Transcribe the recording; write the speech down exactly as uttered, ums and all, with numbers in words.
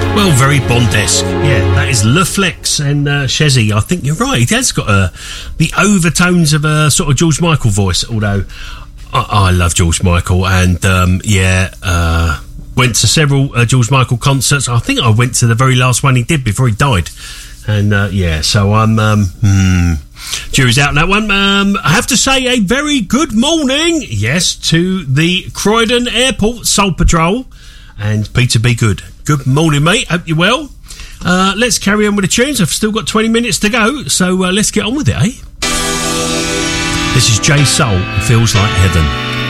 Well, very Bondesque. Yeah, that is Le Flex and uh, Shezzy. I think you're right. He has got uh, the overtones of a sort of George Michael voice, although I, I love George Michael. And, um, yeah, uh, went to several uh, George Michael concerts. I think I went to the very last one he did before he died. And, uh, yeah, so I'm... Um, hmm, jury's out on that one. Um, I have to say a very good morning, yes, to the Croydon Airport Soul Patrol and Peter B. Good. Good morning, mate. Hope you're well. Uh, let's carry on with the tunes. I've still got twenty minutes to go, so uh, let's get on with it, eh? This is J Soul, Feels Like Heaven.